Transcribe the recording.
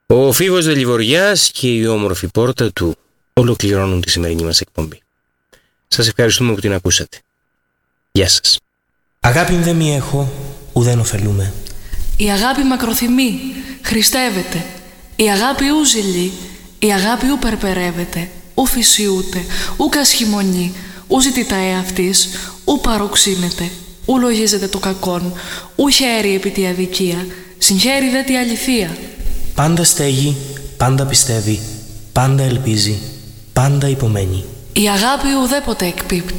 Ο Φίβος Δελιβοριάς και η όμορφη πόρτα του ολοκληρώνουν τη σημερινή μας εκπομπή. Σας ευχαριστούμε που την ακούσατε. Γεια σας. Αγάπη δεν μη έχω, ουδέν ωφελούμε. Η αγάπη μακροθυμεί, χριστεύεται. Η αγάπη ου ζηλεί, η αγάπη ου περπερεύεται. Ου φυσιούται, ου κασχημονεί, ου ζητητά εαυτής, ου παροξύνεται. Ου λογίζεται το κακόν, ου χαίρει επί τη αδικία, συγχαίρει δε τη αληθεία. Πάντα στέγει, πάντα πιστεύει, πάντα ελπίζει, πάντα υπομένει. Η αγάπη ουδέποτε εκπίπτει.